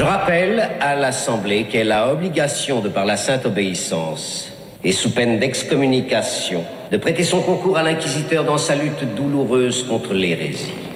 Je rappelle à l'Assemblée qu'elle a obligation, de par la sainte obéissance, et sous peine d'excommunication, de prêter son concours à l'inquisiteur dans sa lutte douloureuse contre l'hérésie.